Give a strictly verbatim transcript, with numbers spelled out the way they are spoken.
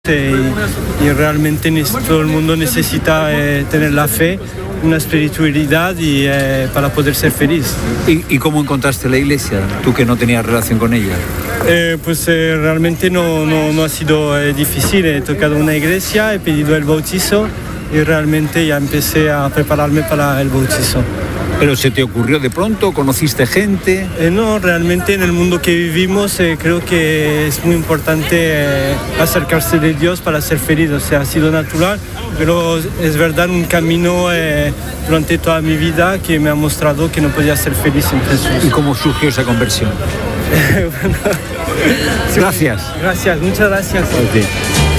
Y, y realmente todo el mundo necesita eh, tener la fe, una espiritualidad y, eh, para poder ser feliz. ¿Y, ¿Y cómo encontraste la iglesia, tú que no tenías relación con ella? Eh, pues eh, realmente no, no, no ha sido eh, difícil, he tocado una iglesia, he pedido el bautizo y realmente ya empecé a prepararme para el bautizo. ¿Pero se te ocurrió de pronto? ¿Conociste gente? Eh, no, realmente en el mundo que vivimos eh, creo que es muy importante eh, acercarse de Dios para ser feliz. O sea, ha sido natural, pero es verdad un camino eh, durante toda mi vida que me ha mostrado que no podía ser feliz sin Jesús. ¿Y cómo surgió esa conversión? Bueno, gracias. Gracias, muchas gracias. Okay.